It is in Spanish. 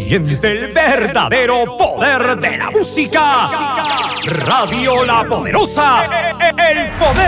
Siente el verdadero poder de la música. Radio La Poderosa, el poder